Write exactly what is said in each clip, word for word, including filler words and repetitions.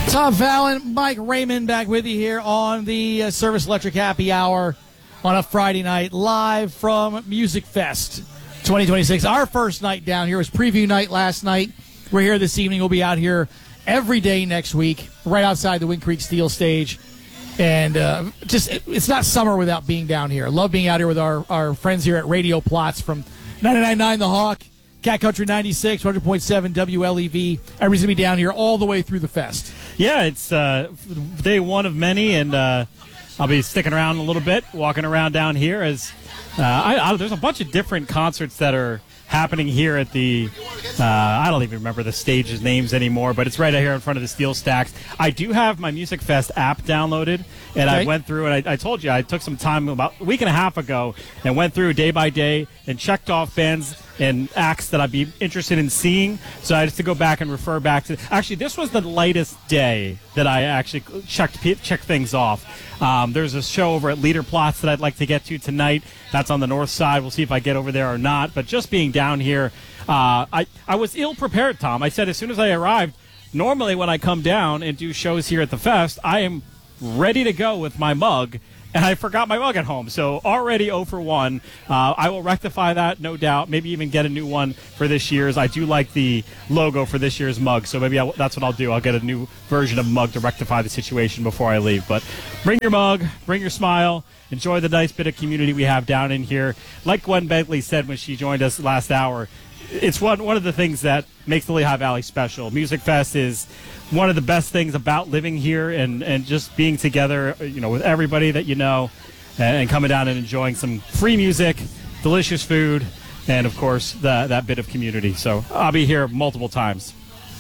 Tom Fallon, Mike Raymond back with you here on the uh, Service Electric Happy Hour on a Friday night, live from Music Fest twenty twenty-six. Our first night down here was preview night last night. We're here this evening. We'll be out here every day next week, right outside the Wind Creek Steel Stage. And uh, just, it, it's not summer without being down here. Love being out here with our, our friends here at Radio Plots from ninety-nine point nine The Hawk, Cat Country ninety-six, one hundred point seven W L E V. Everybody's going to be down here all the way through the fest. Yeah, it's uh, day one of many, and uh, I'll be sticking around a little bit, walking around down here. As uh, I, I, there's a bunch of different concerts that are happening here at the, uh, I don't even remember the stage's names anymore, but it's right out here in front of the Steel Stacks. I do have my Music Fest app downloaded, and okay. I went through, and I, I told you, I took some time about a week and a half ago and went through day by day and checked off bands and acts that I'd be interested in seeing. So I had to go back and refer back to. Actually, this was the latest day that I actually checked checked things off. Um, there's a show over at Leader Plots that I'd like to get to tonight. That's on the north side. We'll see if I get over there or not. But just being down here, uh, I I was ill prepared, Tom. I said as soon as I arrived. Normally, when I come down and do shows here at the fest, I am ready to go with my mug. And I forgot my mug at home, so already zero for one. Uh, I will rectify that, no doubt. Maybe even get a new one for this year's. I do like the logo for this year's mug, so maybe I'll, that's what I'll do. I'll get a new version of mug to rectify the situation before I leave. But bring your mug, bring your smile, enjoy the nice bit of community we have down in here. Like Gwen Bentley said when she joined us last hour, it's one one of the things that makes the Lehigh Valley special. Music Fest is one of the best things about living here and, and just being together, you know, with everybody that you know, and, and coming down and enjoying some free music, delicious food, and of course the, that bit of community. So I'll be here multiple times.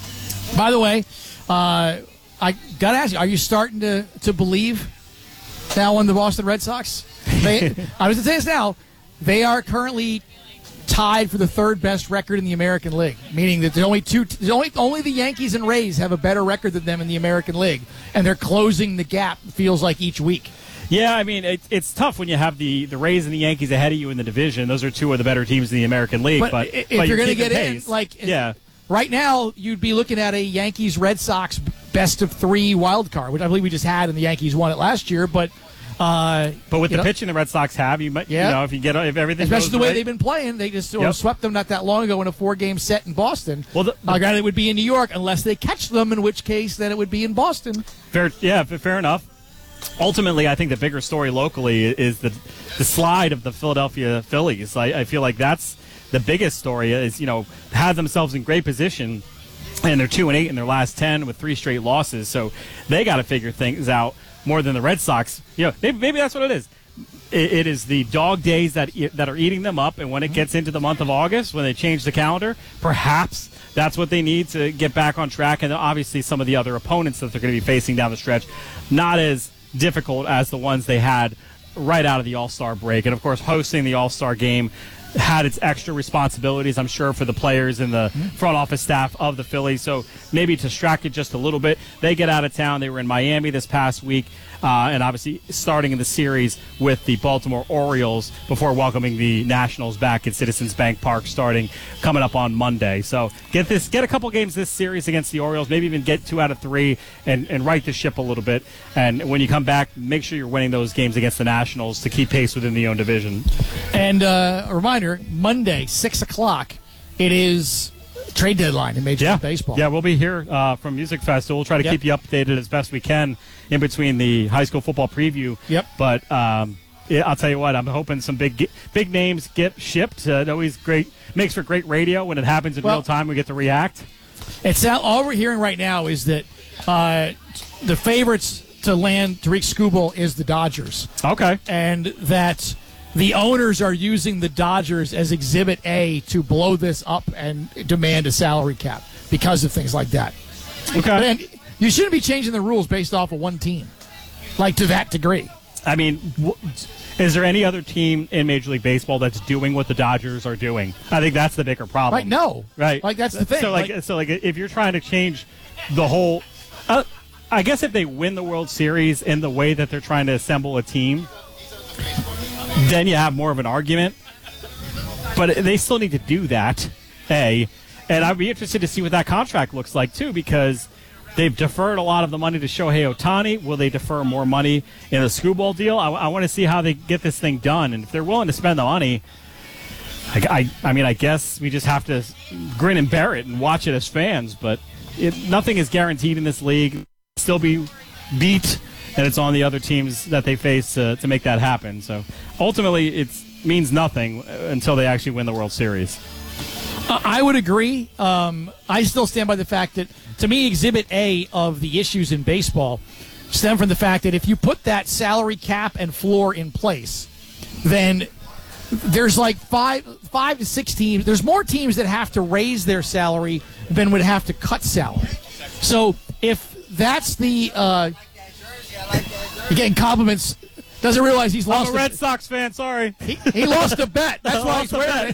By the way, uh, I got to ask you: are you starting to, to believe now in the Boston Red Sox? They, I was going to say this now. They are currently tied for the third best record in the American League, meaning that there's only two. There's only only the Yankees and Rays have a better record than them in the American League, and they're closing the gap. It feels like each week. Yeah, I mean it, it's tough when you have the, the Rays and the Yankees ahead of you in the division. Those are two of the better teams in the American League. But, but if but you're going to keep get in, pace. like yeah. right now, you'd be looking at a Yankees Red Sox best of three wild card, which I believe we just had, and the Yankees won it last year, but. Uh, but with the know, pitching the Red Sox have, you might, yeah. you know, if you get if everything, especially goes the way right, they've been playing, they just yep. swept them not that long ago in a four-game set in Boston. Well, the, the, uh, granted, it would be in New York unless they catch them, in which case then it would be in Boston. Fair, yeah, fair enough. Ultimately, I think the bigger story locally is the the slide of the Philadelphia Phillies. I, I feel like that's the biggest story. Is you know had themselves in great position, and they're two and eight in their last ten with three straight losses. So they got to figure things out more than the Red Sox. You know, maybe, maybe that's what it is. It, it is the dog days that that are eating them up, and when it gets into the month of August, when they change the calendar, perhaps that's what they need to get back on track. And obviously, some of the other opponents that they're going to be facing down the stretch, not as difficult as the ones they had right out of the All-Star break. And of course, hosting the All-Star game had its extra responsibilities, I'm sure, for the players and the front office staff of the Phillies. So maybe to distract it just a little bit. They get out of town. They were in Miami this past week, uh, and obviously starting in the series with the Baltimore Orioles before welcoming the Nationals back at Citizens Bank Park starting coming up on Monday. So get this, get a couple games this series against the Orioles, maybe even get two out of three and, and right the ship a little bit. And when you come back, make sure you're winning those games against the Nationals to keep pace within the own division. And uh, a reminder, Monday, six o'clock, it is trade deadline in Major yeah. League Baseball. Yeah, we'll be here uh, from Music Fest. We'll try to yep. keep you updated as best we can in between the high school football preview. Yep. But um, yeah, I'll tell you what, I'm hoping some big big names get shipped. Uh, it always great makes for great radio when it happens in well, real time. We get to react. It's all, all we're hearing right now is that uh, the favorites to land Tariq Skubal is the Dodgers. Okay. And that the owners are using the Dodgers as Exhibit A to blow this up and demand a salary cap because of things like that. Okay. And you shouldn't be changing the rules based off of one team, like to that degree. I mean, w- is there any other team in Major League Baseball that's doing what the Dodgers are doing? I think that's the bigger problem. Right? No. Right. Like that's the thing. So like, like, so like, if you're trying to change the whole, uh, I guess if they win the World Series in the way that they're trying to assemble a team, then you have more of an argument. But they still need to do that, A. And I'd be interested to see what that contract looks like, too, because They've deferred a lot of the money to Shohei Ohtani. Will they defer more money in the Scuball deal? I, I want to see how they get this thing done. And if they're willing to spend the money, I, I, I mean, I guess we just have to grin and bear it and watch it as fans. But it, nothing is guaranteed in this league. Still be beat, and it's on the other teams that they face to, to make that happen. So ultimately, it means nothing until they actually win the World Series. I would agree. Um, I still stand by the fact that, to me, Exhibit A of the issues in baseball stem from the fact that if you put that salary cap and floor in place, then there's like five, five to six teams. There's more teams that have to raise their salary than would have to cut salary. So if that's the uh, you're getting compliments. Doesn't realize he's lost. I'm a Red Sox fan. Sorry, he, he lost a bet. That's why he's wearing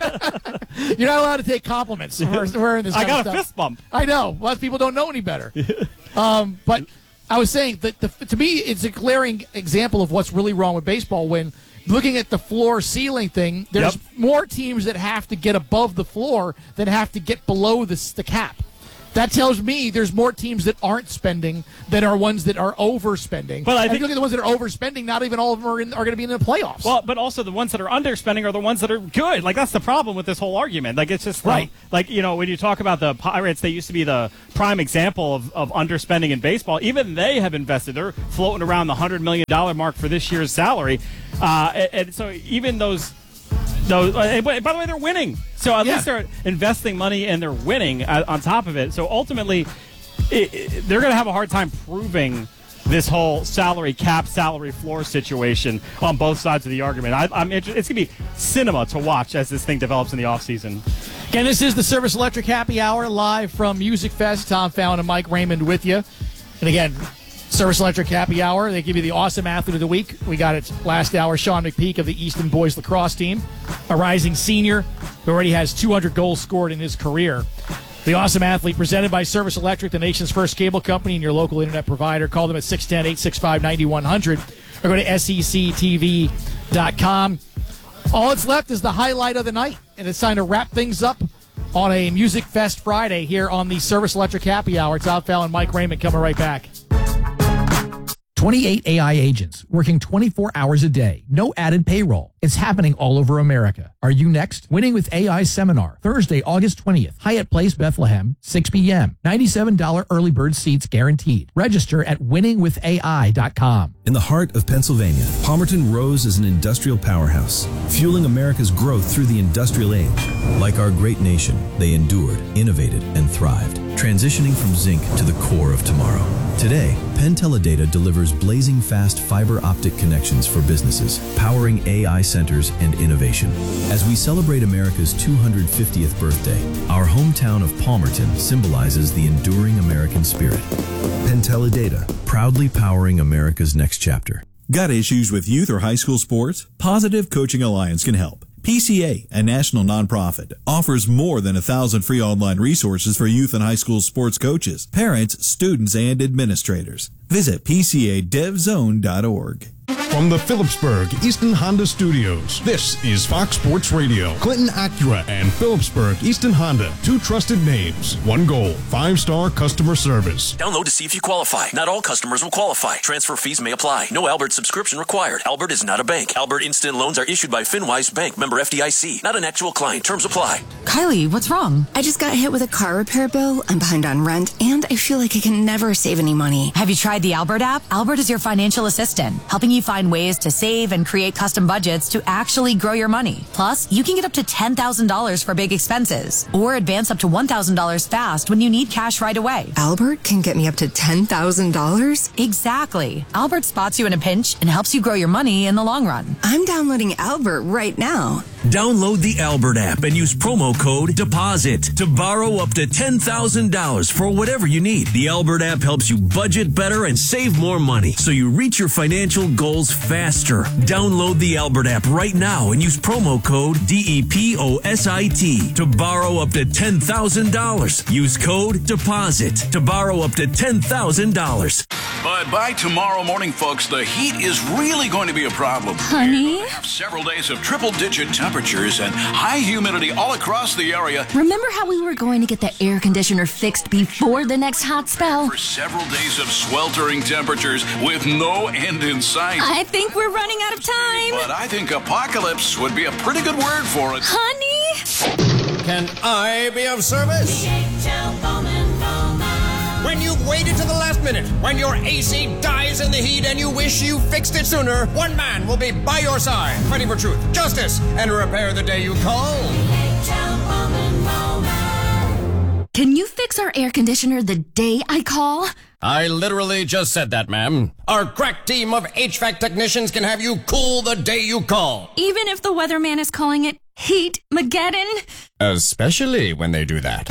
it. You're not allowed to take compliments for wearing this. I got a stuff. fist bump. I know. Lots of people don't know any better. um, but I was saying that the, to me, it's a glaring example of what's really wrong with baseball. When looking at the floor ceiling thing, there's yep. more teams that have to get above the floor than have to get below the, the cap. That tells me there's more teams that aren't spending than are ones that are overspending. Well, I and think if you look at the ones that are overspending, not even all of them are, in, are going to be in the playoffs. Well, but also the ones that are underspending are the ones that are good. Like, that's the problem with this whole argument. Like, it's just right. Like, like you know, when you talk about the Pirates, they used to be the prime example of, of underspending in baseball. Even they have invested. They're floating around the one hundred million dollars mark for this year's salary. Uh, and, and so even those... No, uh, by the way, they're winning. So at yeah. least they're investing money and they're winning uh, on top of it. So ultimately, it, it, they're going to have a hard time proving this whole salary cap, salary floor situation on both sides of the argument. I, I'm inter- it's going to be cinema to watch as this thing develops in the offseason. Again, this is the Service Electric Happy Hour live from Music Fest. Tom Fallon and Mike Raymond with you. And again, Service Electric Happy Hour. They give you the Awesome Athlete of the Week. We got it last hour. Sean McPeak of the Easton Boys Lacrosse team, a rising senior who already has two hundred goals scored in his career. The Awesome Athlete presented by Service Electric, the nation's first cable company and your local internet provider. Call them at six one zero, eight six five, nine one zero zero or go to S E C T V dot com. All that's left is the highlight of the night, and it's time to wrap things up on a Music Fest Friday here on the Service Electric Happy Hour. It's Tom Fallon and Mike Raymond coming right back. twenty-eight A I agents working twenty-four hours a day. No added payroll. It's happening all over America. Are you next? Winning with A I Seminar, Thursday, August twentieth. Hyatt Place, Bethlehem, six p.m. ninety-seven dollars early bird seats guaranteed. Register at winning with A I dot com. In the heart of Pennsylvania, Palmerton rose as an industrial powerhouse, fueling America's growth through the industrial age. Like our great nation, they endured, innovated, and thrived, transitioning from zinc to the core of tomorrow. Today, Penn Teledata delivers blazing fast fiber optic connections for businesses, powering A I centers and innovation. As we celebrate America's two hundred fiftieth birthday, our hometown of Palmerton symbolizes the enduring American spirit. Penn Teledata, proudly powering America's next chapter. Got issues with youth or high school sports? Positive Coaching Alliance can help. P C A, a national nonprofit, offers more than a thousand free online resources for youth and high school sports coaches, parents, students, and administrators. Visit P C A dev zone dot org. From the Phillipsburg Easton Honda Studios, this is Fox Sports Radio. Clinton Acura and Phillipsburg Easton Honda, two trusted names, one goal, five-star customer service. Download to see if you qualify. Not all customers will qualify. Transfer fees may apply. No Albert subscription required. Albert is not a bank. Albert Instant Loans are issued by FinWise Bank, member F D I C. Not an actual client. Terms apply. Kylie, what's wrong? I just got hit with a car repair bill. I'm behind on rent, and I feel like I can never save any money. Have you tried the Albert app? Albert is your financial assistant, helping you find ways to save and create custom budgets to actually grow your money. Plus, you can get up to ten thousand dollars for big expenses or advance up to one thousand dollars fast when you need cash right away. Albert can get me up to ten thousand dollars? Exactly. Albert spots you in a pinch and helps you grow your money in the long run. I'm downloading Albert right now. Download the Albert app and use promo code DEPOSIT to borrow up to ten thousand dollars for whatever you need. The Albert app helps you budget better and save more money so you reach your financial goals faster. Download the Albert app right now and use promo code D E P O S I T to borrow up to ten thousand dollars. Use code DEPOSIT to borrow up to ten thousand dollars. But by tomorrow morning, folks, the heat is really going to be a problem. Honey? We're have several days of triple-digit temperatures and high humidity all across the area. Remember how we were going to get the air conditioner fixed before the next hot spell? For several days of sweltering temperatures with no end in sight. I think we're running out of time. But I think apocalypse would be a pretty good word for it. Honey? Can I be of service? When you've waited to the last minute, when your A C dies in the heat and you wish you fixed it sooner, one man will be by your side, fighting for truth, justice, and repair the day you call. Can you fix our air conditioner the day I call? I literally just said that, ma'am. Our crack team of H V A C technicians can have you cool the day you call. Even if the weatherman is calling it Heat-mageddon? Especially when they do that.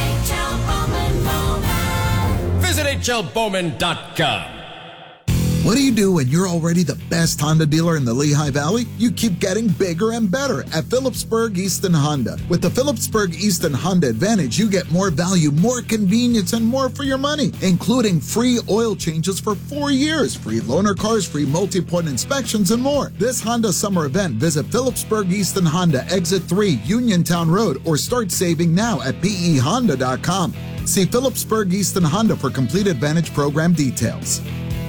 Visit H L Bowman dot com. What do you do when you're already the best Honda dealer in the Lehigh Valley? You keep getting bigger and better at Phillipsburg Easton Honda. With the Phillipsburg Easton Honda Advantage, you get more value, more convenience, and more for your money, including free oil changes for four years, free loaner cars, free multi-point inspections, and more. This Honda summer event, visit Phillipsburg Easton Honda, Exit three, Uniontown Road, or start saving now at P E Honda dot com. See Phillipsburg Easton Honda for complete Advantage program details.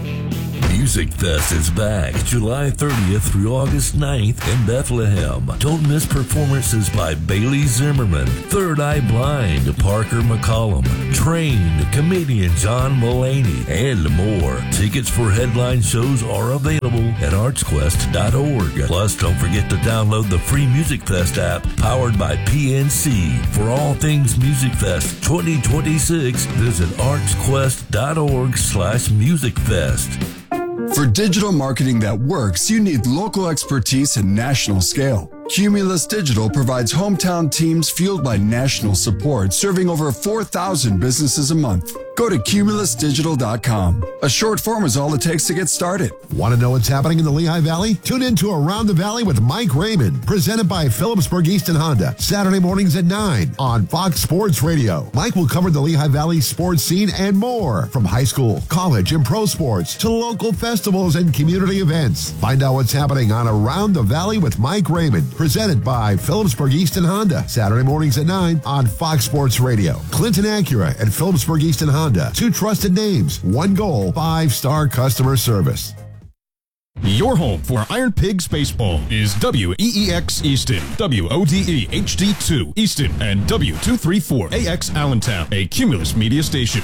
Music Fest is back July thirtieth through August ninth in Bethlehem. Don't miss performances by Bailey Zimmerman, Third Eye Blind, Parker McCollum, Trained, comedian John Mulaney, and more. Tickets for headline shows are available at arts quest dot org. Plus, don't forget to download the free Music Fest app powered by P N C. For all things Music Fest twenty twenty-six, visit arts quest dot org slash music fest. For digital marketing that works, you need local expertise and national scale. Cumulus Digital provides hometown teams fueled by national support, serving over four thousand businesses a month. Go to cumulus digital dot com. A short form is all it takes to get started. Want to know what's happening in the Lehigh Valley? Tune in to Around the Valley with Mike Raymond, presented by Phillipsburg Easton Honda, Saturday mornings at nine on Fox Sports Radio. Mike will cover the Lehigh Valley sports scene and more, from high school, college, and pro sports to local festivals and community events. Find out what's happening on Around the Valley with Mike Raymond, presented by Phillipsburg Easton Honda, Saturday mornings at nine on Fox Sports Radio. Clinton Acura and Phillipsburg Easton Honda, two trusted names, one goal, five-star customer service. Your home for Iron Pigs Baseball is W E E X Easton, W O D E H D two Easton, and W two thirty-four A X Allentown, a Cumulus media station.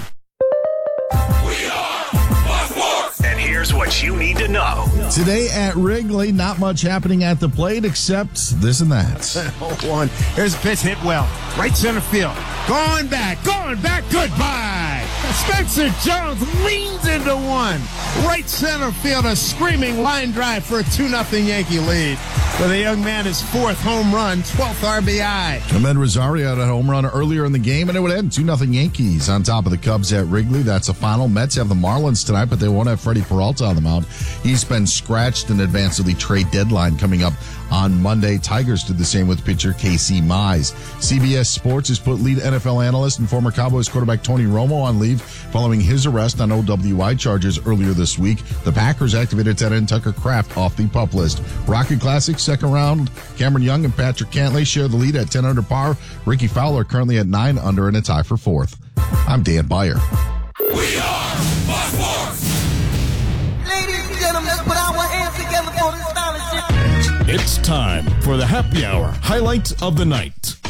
And here's what you need to know. Today at Wrigley, not much happening at the plate except this and that. oh, one. Here's a pitch hit well. Right center field. Going back. Going back. Goodbye. Spencer Jones leans into one. Right center field. A screaming line drive for a two nothing Yankee lead. For the young man, his fourth home run, twelfth R B I. Ahmed Rosario had a home run earlier in the game, and it would end two nothing Yankees on top of the Cubs at Wrigley. That's a final. Mets have the Marlins tonight, but they won't have Freddie Peralta on the mound. He's been scratched in advance of the trade deadline coming up on Monday. Tigers did the same with pitcher Casey Mize. C B S Sports has put lead N F L analyst and former Cowboys quarterback Tony Romo on leave following his arrest on O W I charges earlier this week. The Packers activated tight end Tucker Kraft off the PUP list. Rocket Classic second round, Cameron Young and Patrick Cantlay share the lead at ten under par. Ricky Fowler currently at nine under in a tie for fourth. I'm Dan Beyer. We are Fox Sports. Ladies and gentlemen, let's put our hands together for this fellowship. It's time for the happy hour highlight of the night.